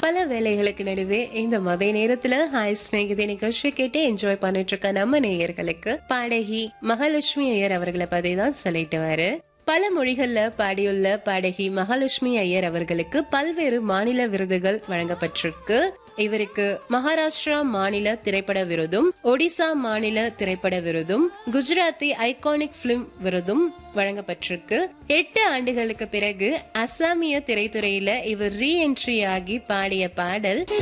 பல வேலைகளுக்கு நடுவே இந்த மதிய நேரத்துல ஹாய் ஸ்நேகிதி நிகழ்ச்சி கேட்டு என்ஜாய் பண்ணிட்டு இருக்க நம்ம நேயர்களுக்கு பாடகி மகாலட்சுமி ஐயர் அவர்களை பத்தி தான் சொல்லிட்டு வாரு. பல மொழிகள்ல பாடியுள்ள பாடகி மகாலட்சுமி ஐயர் அவர்களுக்கு பல்வேறு மாநில விருதுகள் வழங்கப்பட்டிருக்கு. இவருக்கு மகாராஷ்டிரா மாநில திரைப்பட விருதும், ஒடிசா மாநில திரைப்பட விருதும், குஜராத்தி ஐகானிக் பிலிம் விருதும் வழங்கப்பட்டிருக்கு. 8 ஆண்டுகளுக்கு பிறகு அசாமிய திரைத்துறையில இவர் ரீஎன்ட்ரி ஆகி பாடிய பாடல்